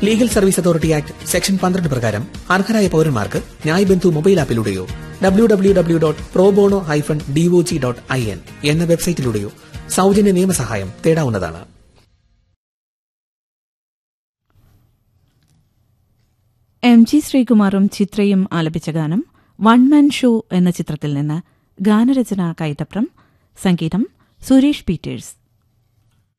Legal service authority act section 12 പ്രകാരം അർഹരായ പൌരന്മാർക്ക് ന്യായ് ബന്ധു മൊബൈൽ ആപ്പിലൂടെയോ www.probono-dog.in എന്ന വെബ്സൈറ്റിലൂടെയോ സൗജന്യ നിയമസഹായം തേടാവുന്നതാണ്. MG ശ്രീകുമാറും ചിത്രയും ആലപിച്ച ഗാനം വൺ മാൻ ഷോ എന്ന ചിത്രത്തിൽ നിന്ന്. ഗാനരചന കൈതപ്രം, സംഗീതം സുരേഷ് പീറ്റേഴ്സ്.